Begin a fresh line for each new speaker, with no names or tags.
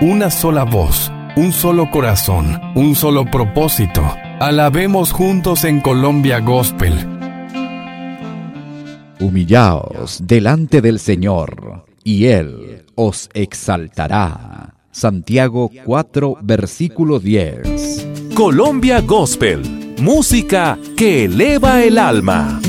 una sola voz, un solo corazón, un solo propósito. Alabemos juntos en Colombia Gospel.
Humillaos delante del Señor, y Él os exaltará. Santiago 4, versículo 10.
Colombia Gospel, música que eleva el alma.